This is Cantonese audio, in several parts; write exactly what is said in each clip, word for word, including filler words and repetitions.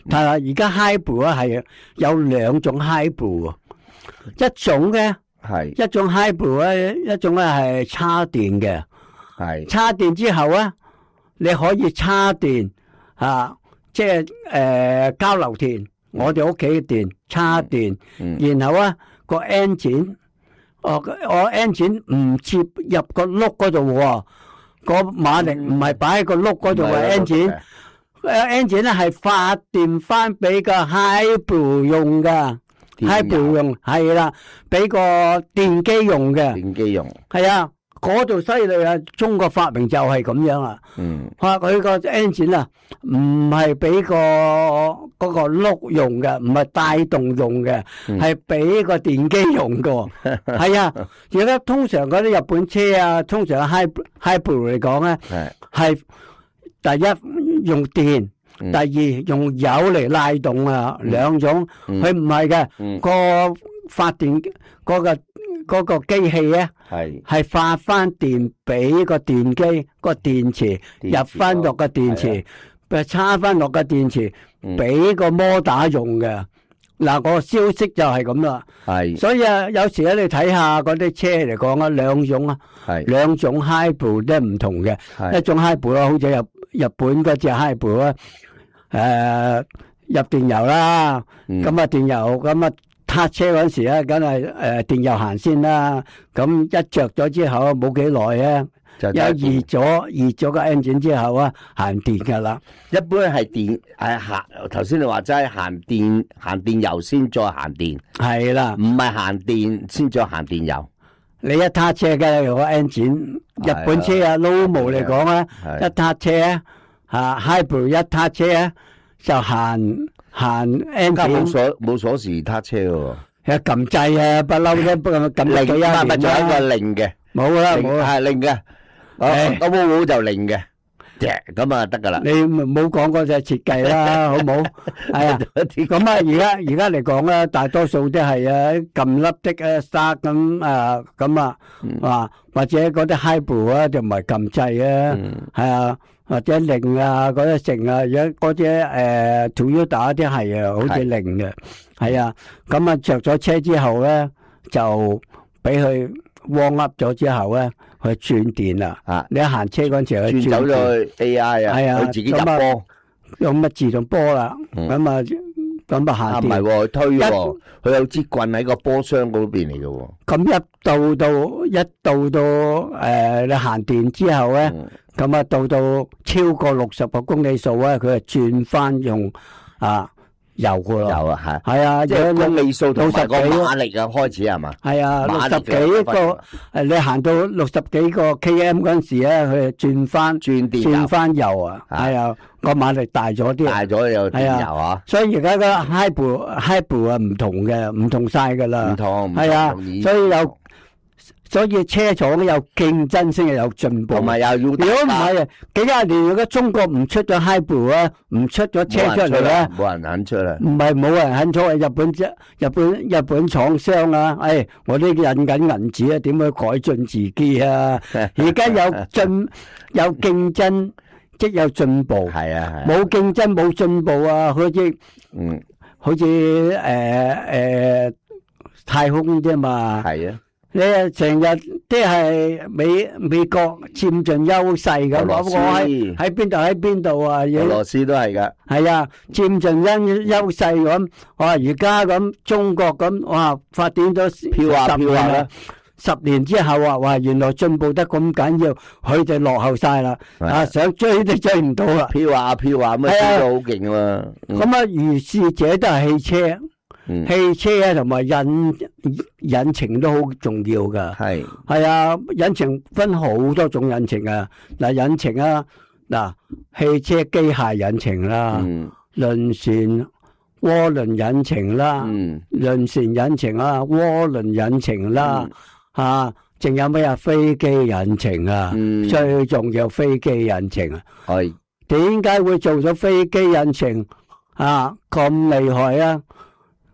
但係而家 hybrid 啊係有兩種 hybrid，一種咧係一種 hybrid 咧，一種咧係插電嘅，係插電之後咧你可以插電啊，即係誒交流電，我哋屋企嘅電插電，然後啊個 engine，我我 engine 唔接入個轆嗰度喎，個馬力唔係擺喺個轆嗰度嘅 engine。engine 咧係發電翻俾個 hybrid 用噶 ，hybrid 用係啦，俾個電機用嘅， 電機用係啊，嗰度犀利啊！中國發明就係咁樣啊，嗯，話佢個 engine 啊，唔係俾個嗰個轆用嘅，唔係帶動用嘅，係俾個電機用嘅，係啊，而家通常嗰啲日本車啊，通常 hybrid hybrid 嚟講咧，係係。第一用電，第二用油嚟拉動啊，兩種。佢唔係嘅，個發電嗰個嗰個機器咧，係係發翻電俾個電機個電池入翻落個電池，佢插翻落個電池俾個摩打用嘅。嗱，個消息就係咁啦。係，所以啊，有時咧你睇下嗰啲車嚟講啊，兩種啊，係兩種 hybrid 都唔同嘅。一種 hybrid 啊，好似入日本嗰隻 hybrid 啊，誒入電油啦，咁啊電油咁啊撻車嗰陣時咧，梗係誒電油行先啦。咁一着咗之後冇幾耐啊，有熱咗熱咗個 engine 之後啊，行電噶啦。 一般係電誒行，頭先你話齋行電行電油先再行電， 係啦，唔係行電先再行電油。 你一撻車嘅用個 engine，日本車啊 Lomo 嚟講啊，一撻車啊，吓 hybrid 一撻車啊，就行行 engine。 冇鎖冇鎖匙撻車嘅， 係撳掣啊，不嬲都不咁撳幾啊年啦。 咪仲有一個零嘅， 冇啦冇係零嘅。咁我我就零嘅，咁啊得噶啦。 你冇講嗰隻設計啦，好冇？係啊，咁啊而家而家嚟講咧，大多數都係啊撳粒的啊 start 咁啊咁啊，啊或者嗰啲 hybrid 啊就唔係撳掣啊，係啊或者零啊嗰啲成啊，而家嗰啲誒 Toyota 啲係啊，好似零嘅，係啊，咁啊着咗車之後咧就俾佢 warm up 咗之後咧。去轉電啦！啊，你一行車嗰陣時去轉走咗去 A I 啊，係啊，佢自己入波， 用乜自動波啦？咁啊，咁啊行電。唔係喎，推喎，佢有支棍喺個波箱嗰邊嚟嘅喎。 咁一到到一到到誒，你行電之後咧，咁啊到到超過六十個公里數咧，佢就轉翻用啊。油噶咯， 油啊，係係啊， 即係公里數同埋個馬力啊，開始係嘛？ 係啊，六十幾個誒，你行到六十幾個 km 嗰陣時咧，佢就轉翻轉電轉翻油啊，係啊，個馬力大咗啲， 大咗有電油啊。 所以而家個 hybrid hybrid 啊唔同嘅，唔同晒噶啦， 唔同係啊，所以有。所以車廠有競爭先係有進步， 同埋又要。如果唔係啊，幾廿年如果中國唔出咗 hybrid 啊，唔出咗車出嚟咧， 冇人肯出啦。 唔係冇人肯出，日本啫，日本日本廠商啊，誒，我啲印緊銀紙啊，點去改進自己啊？而家有進有競爭，即有進步。係啊，冇競爭冇進步啊，好似嗯，好似誒誒太空啫嘛。係啊。你啊，成日都係美美國佔盡優勢咁，我喺喺邊度喺邊度啊？ 俄羅斯都係噶， 係啊，佔盡優優勢咁。哇，而家咁中國咁，哇，發展咗飄啊飄啊啦， 十年之後啊，哇，原來進步得咁緊要，佢哋落後晒啦，啊，想追都追唔到啦， 飄啊飄啊，咁啊，飄到好勁啊！ 咁啊，如是者都係汽車。汽車啊，同埋引引擎都好重要噶。係係啊，引擎分好多種引擎啊。嗱，引擎啊，嗱，汽車機械引擎啦，輪船渦輪引擎啦，輪船引擎啊，渦輪引擎啦，吓，仲有咩啊？飛機引擎啊，最重要飛機引擎啊。係點解會做咗飛機引擎啊？咁厲害啊！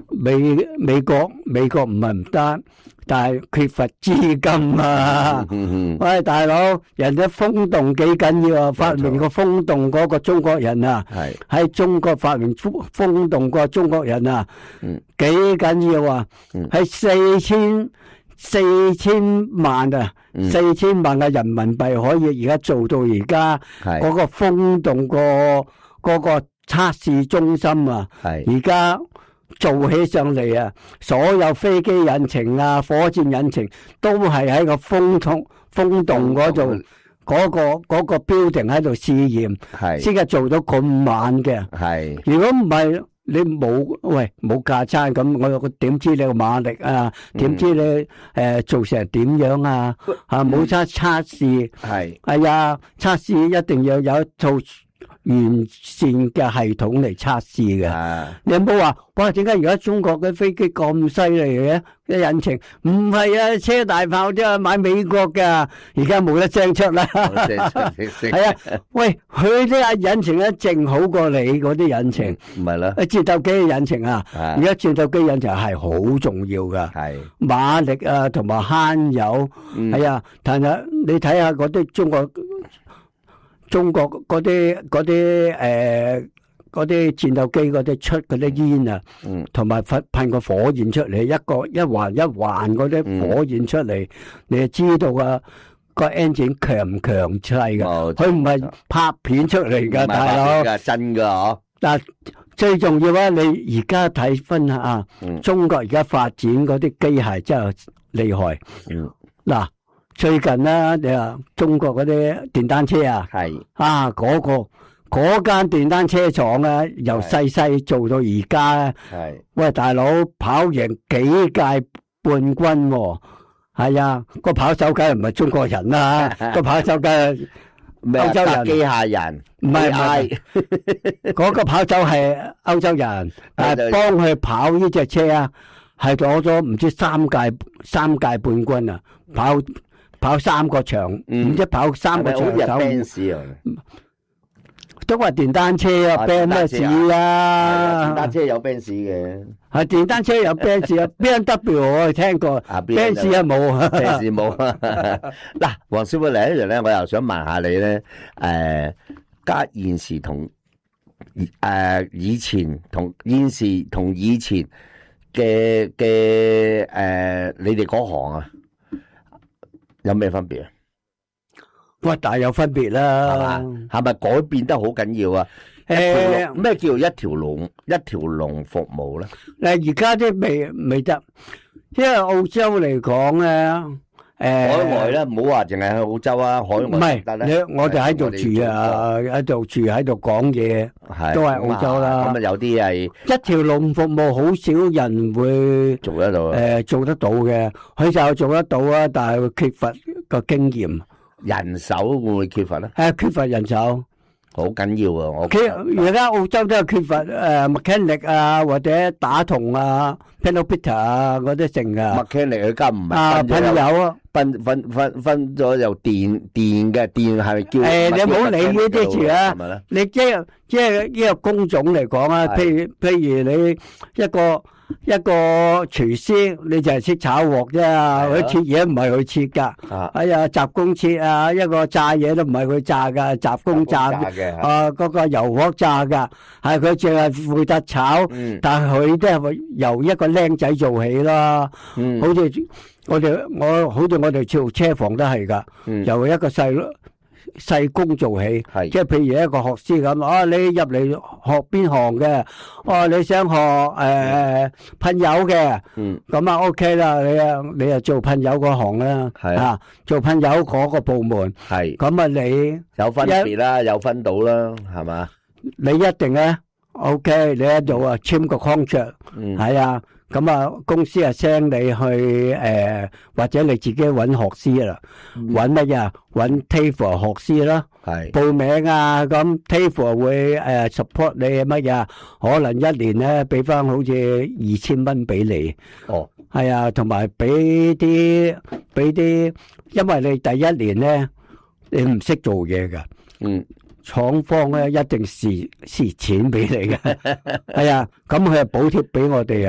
美美國美國唔係唔得，但係缺乏資金啊！喂，大佬，人哋風洞幾緊要啊？發明個風洞嗰個中國人啊，喺中國發明風風洞個中國人啊，幾緊要啊？係四千四千萬啊，四千萬嘅人民幣可以而家做到而家嗰個風洞個嗰個測試中心啊，而家。做起上嚟啊！所有飛機引擎啊、火箭引擎都係喺個風洞風洞嗰度，嗰個嗰個標定喺度試驗，先係做到咁慢嘅。係如果唔係你冇喂冇架撐咁，我我點知你個馬力啊？點知你誒做成點樣啊？吓冇測測試係係啊！測試一定要有一套完善嘅系統嚟測試嘅，你有冇話哇？點解而家中國嘅飛機咁犀利嘅？啲引擎唔係啊，車大炮啫，買美國噶，而家冇得聲出啦。係啊，喂，佢啲引擎咧淨好過你嗰啲引擎，唔係啦。戰鬥機嘅引擎啊，而家戰鬥機引擎係好重要噶，係馬力啊，同埋慳油，係啊。但係你睇下嗰啲中國。中國嗰啲嗰啲誒嗰啲戰鬥機嗰啲出嗰啲煙啊，同埋噴噴個火焰出嚟，一個一環一環嗰啲火焰出嚟，你就知道啊個 engine 強唔強勢噶，佢唔係拍片出嚟噶，大佬真噶嗬。嗱，最重要啊，你而家睇翻啊，中國而家發展嗰啲機械真係厲害。嗱。最近咧，你話中國嗰啲電單車啊，係啊嗰個嗰間電單車廠咧，由細細做到而家咧，係喂大佬跑贏幾屆冠軍喎，係啊個跑手梗係唔係中國人啦，個跑手梗係歐洲人，機械人唔係唔係，嗰個跑手係歐洲人，但係幫佢跑呢隻車啊，係攞咗唔知三屆三屆冠軍啊，跑。跑三個場，唔知跑三個場手，都話電單車啊 ，band 咩事啊？電單車有 band 嘅，係電單車有 band 啊 ，B M W 我聽過 ，band 啊冇 ，band 冇。嗱，黃師傅嚟一樣咧，我又想問下你咧，誒，家現時同誒以前同現時同以前嘅嘅誒，你哋嗰行啊？有咩分別啊？哇，大有分別啦，係咪改變得好緊要啊？誒，咩叫一條龍一條龍服務咧？誒，而家都未未得，因為澳洲嚟講咧。誒，海外咧，唔好話淨係去澳洲啊，海外唔係，你我哋喺度住啊，喺度住喺度講嘢，都係澳洲啦。咁啊，有啲係一條龍服務，好少人會做得到。誒，做得到嘅，佢就做得到啊，但係缺乏個經驗，人手會唔會缺乏咧？係缺乏人手。好緊要啊！我而家澳洲都係缺乏誒 mechanic 啊，或者打銅啊 panel beater 啊嗰啲剩啊。mechanic 佢家唔係啊，噴油啊，分分分分咗又電電嘅電係咪叫？誒，你唔好理呢啲字啊！你即係即係呢個工種嚟講啊，譬如譬如你一個。一個廚師你就係識炒鑊啫，佢切嘢唔係佢切噶，哎呀雜工切啊，一個炸嘢都唔係佢炸噶，雜工炸嘅，啊嗰個油鑊炸噶，係佢淨係負責炒，但係佢都係由一個僆仔做起啦，好似我哋我好似我哋做車房都係噶，由一個細細工做起，即係譬如一個學師咁，啊你入嚟學邊行嘅？哦你想學誒噴油嘅，咁啊 OK 啦，你啊你啊做噴油嗰行啦，啊做噴油嗰個部門，咁啊你有分別啦，有分到啦，係嘛？你一定咧 OK，你喺度啊簽個 contract，係啊。咁啊，公司啊 send 你去誒、呃，或者你自己揾學師啦，揾乜嘢？揾 TAFE 學師啦，係報名啊，咁 TAFE 會誒、呃、support 你乜嘢？可能一年咧俾翻好似二千蚊俾你，哦，係啊，同埋俾啲俾啲，因為你第一年咧你唔識做嘢噶，嗯。廠方咧一定蝕蝕錢俾你嘅，係啊，咁佢係補貼俾我哋啊，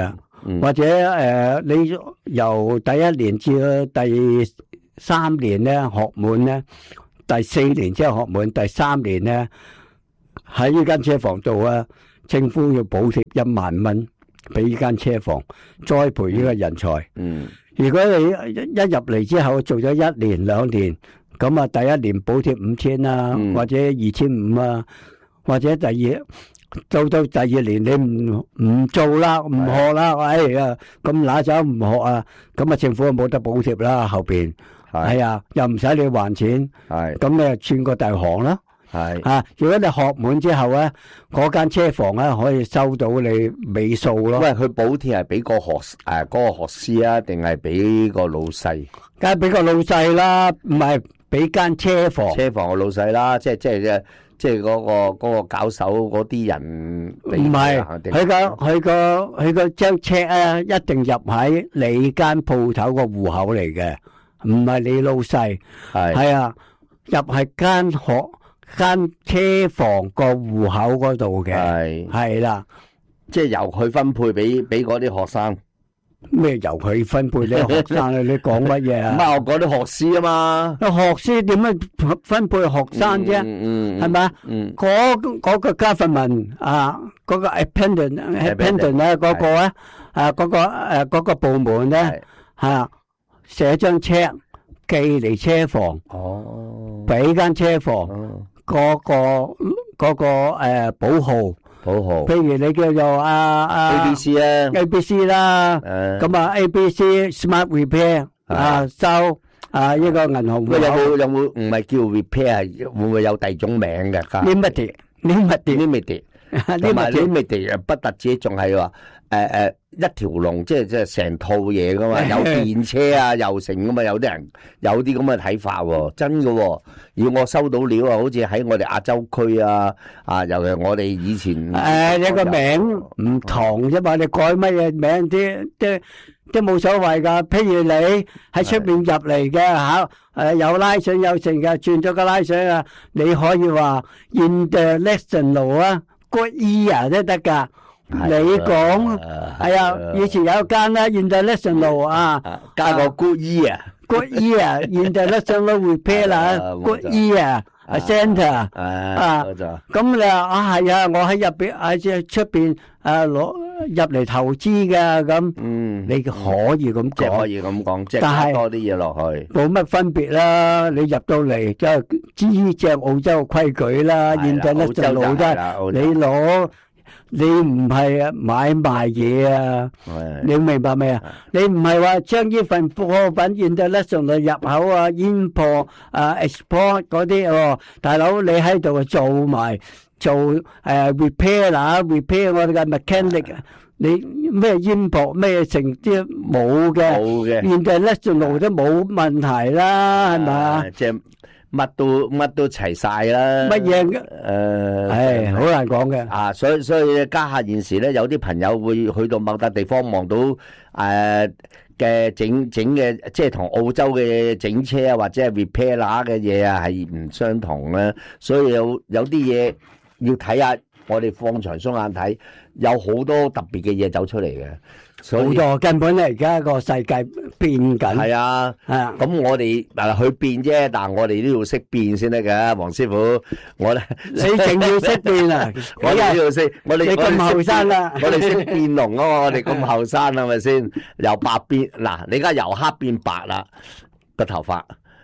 或者誒、呃、你由第一年至第三年咧學滿咧，第四年之後學滿，第三年咧喺呢間車房度啊，政府要補貼一萬蚊俾呢間車房栽培呢個人才。 嗯， 如果你一入嚟之後做咗一年兩年，咁啊第一年補貼五千啦， 嗯或者二千五啊，或者第二到到第二年你唔唔做啦，唔學啦，哎呀咁揦走唔學啊，咁啊政府就冇得補貼啦，後邊係啊，又唔使你還錢， 係咁你就轉個大行啦。 係啊！如果你學滿之後咧，嗰間車房咧可以收到你尾數咯。 喂，佢補貼係俾個學誒嗰個學師啊，定係俾個老細？ 梗係俾個老細啦，唔係俾間車房。 車房個老細啦，即係即係嘅，即係嗰個嗰個搞手嗰啲人。 唔係，佢個佢個佢個張 check 啊，一定入喺你間鋪頭個戶口嚟嘅，唔係你老細。 係係啊，入係間學間車房個戶口嗰度嘅。 係係啦， 即係由佢分配俾俾嗰啲學生。 咩由佢分配咧？學生啊，你講乜嘢啊？ 唔係我講啲學師啊嘛。 學師點樣分配學生啫？ 嗯嗯， 係咪？ 嗯， 嗰嗰個 government 啊，嗰個 appendant appendant 咧，嗰個咧，啊嗰個誒嗰個部門咧，係寫張 check 寄嚟車房， 哦， 俾間車房嗰個嗰個誒保號。 好好， 譬如你叫做啊啊 A B C 啦 ，A B C 啦， 誒， 咁啊 A B C Smart Repair 啊收啊呢個銀行喂， 戶口有冇有冇唔係叫 repair，會唔會有第二種名嘅 ？Limited Limited ？limited，同埋 limited 不特止，仲係話誒誒一條龍，即係即係成套嘢噶嘛，有電車啊，又成噶嘛，有啲人有啲咁嘅睇法喎，真噶喎。要我收到料啊，好似喺我哋亞洲區啊，啊，尤其我哋以前誒，你個名唔同啫嘛，你改乜嘢名啲啲都冇所謂噶。譬如你喺出面入嚟嘅吓，誒有拉繩有成嘅，轉咗個拉繩啊，你可以話 international 啊 ，good year 都得噶。你講係啊，以前有間啦 international 啊， 加個 good year。 Good year international repair 啦，Good year centre 啊，咁你話啊係啊，我喺入邊喺即係出邊誒攞入嚟投資嘅咁， 嗯， 你可以咁即係可講， 以咁講，即係加多啲嘢落去， 冇乜分別啦。你入到嚟即係知隻澳洲規矩啦，international啫，你攞。你唔係啊買賣嘢啊，你明白未啊？你唔係話將呢份貨品 international 入口啊、import 啊、export 嗰啲哦，大佬你喺度做埋做誒 repair 啦 ，repair 我哋嘅 mechanic，你咩 import 咩成啲冇嘅， 冇嘅 international 都冇問題啦，係咪啊？ 即係。乜都乜都齊晒啦， 乜嘢嘅？ 誒， 係好難講嘅。 啊，所以所以家下現時咧，有啲朋友會去到某笪地方望到誒嘅整整嘅，即係同澳洲嘅整車啊，或者係 repair 嘅嘢啊，係唔相同啦。所以有有啲嘢要睇下，我哋放長雙眼睇，有好多特別嘅嘢走出嚟嘅。 好多根本咧，而家個世界變緊。 係啊， 啊， 咁我哋嗱去變啫，但係我哋都要識變先得㗎，黃師傅，我咧你淨要識變啊！ 我哋都要識，我哋你咁後生啦， 我哋識變龍啊嘛，我哋咁後生係咪先？由白變嗱，你而家由黑變白啦個頭髮，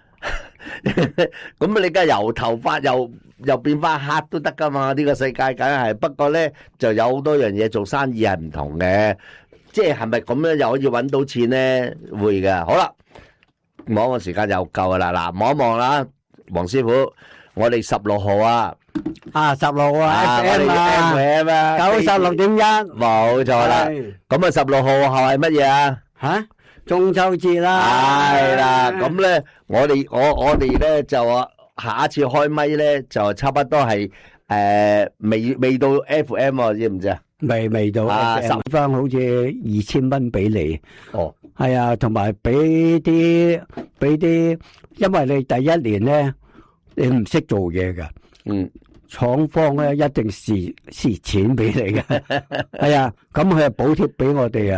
咁你而家由頭髮又又變翻黑都得噶嘛？呢個世界梗係，不過咧就有好多樣嘢做生意係唔同嘅。即係係咪咁樣又可以揾到錢咧？會嘅。好啦，望個時間又夠噶啦。嗱，望一望啦，黃師傅，我哋十六號啊， 啊十六啊啊 ，F M 啊 ，F M 啊， 九十六點一， 冇錯啦。咁啊，十六號後係乜嘢啊？ 吓，中秋節啦。 係啦，咁咧，我哋我我哋咧就啊，下一次開咪咧就差不多係誒未未到 F M 啊，知唔知啊？ 未未到啊，十翻好似二千蚊俾你。 哦， 係啊，同埋俾啲俾啲，因為你第一年咧，你唔識做嘢噶。 嗯， 廠方咧一定蝕蝕錢俾你嘅。係啊，咁佢係補貼俾我哋啊。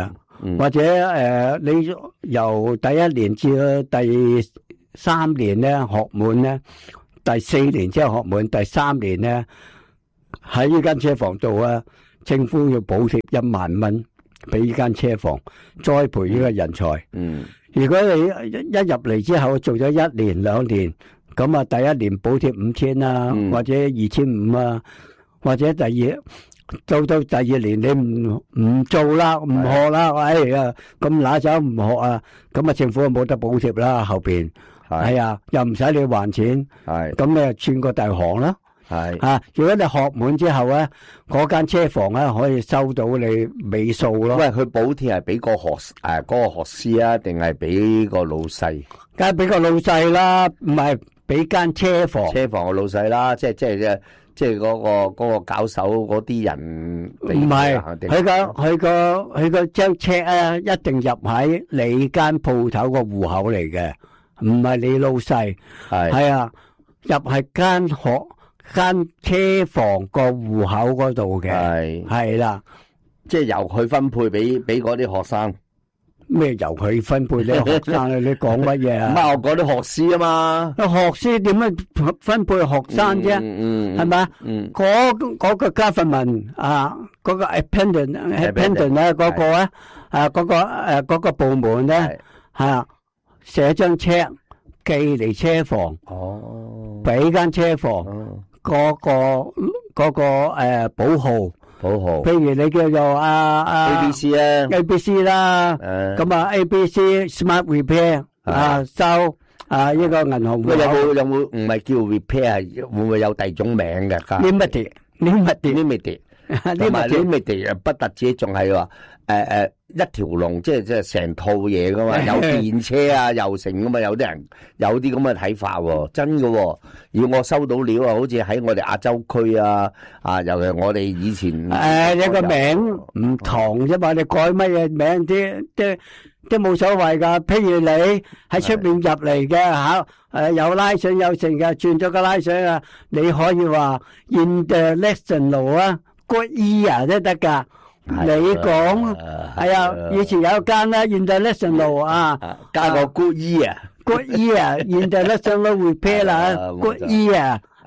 或者誒、呃、你由第一年至第三年咧學滿咧，第四年之後學滿，第三年咧喺呢間車房度啊，政府要補貼一萬蚊俾呢間車房栽培呢個人才。 嗯， 如果你一入嚟之後做咗一年兩年，咁啊第一年補貼五千啦， 嗯或者二千五啊，或者第二到到第二年你唔唔做啦，唔學啦，哎呀咁揦手唔學啊，咁啊政府冇得補貼啦，後邊係啊，又唔使你還錢， 係咁你就轉個大行啦。 係啊！如果你學滿之後咧，嗰間車房咧可以收到你尾數咯。 喂，佢補貼係俾個學誒嗰個學師啊，定係俾個老細？ 梗係俾個老細啦，唔係俾間車房。 車房個老細啦，即係即係即係即係嗰個嗰個搞手嗰啲人。 唔係，佢個佢個佢個張車啊，一定入喺你間鋪頭個戶口嚟嘅，唔係你老細。 係係啊，入係間學。間車房個戶口嗰度嘅， 係係啦， 即係由佢分配俾俾嗰啲學生。 咩由佢分配啲學生啊？你講乜嘢啊？ 唔係我講啲學師啊嘛。 學師點樣分配學生啫？ 嗯嗯， 係咪？ 嗯， 嗰嗰個 government 啊，嗰個 appendant appendant 咧，嗰個咧，啊嗰個誒嗰個部門咧，係寫張 check寄嚟車房， 哦， 俾間車房。嗰個嗰個誒保號，保號，譬如你叫做啊啊 A B C 啊 ，A B C 啦，咁啊 A B C Smart Repair 啊收啊呢個銀行戶口。 有冇有冇唔係叫 repair，會唔會有第二種名嘅 ？Limited Limited Limited，同埋 Limited 不特止，仲係話誒誒一條龍，即係即係成套嘢噶嘛，有電車啊，又成噶嘛，有啲人有啲咁嘅睇法喎，真噶喎。如果我收到料啊，好似喺我哋亞洲區啊，啊，尤其我哋以前誒，你個名唔同啫嘛，你改乜嘢名啲啲都冇所謂噶。譬如你喺出面入嚟嘅吓，誒有拉繩有成嘅，轉咗個拉繩啊，你可以話 International 啊 ，Good Year 都得噶。你講係啊，以前有間啦 ，International 啊， 加個 Good Year。 Good Year International Repair 啦，Good Year。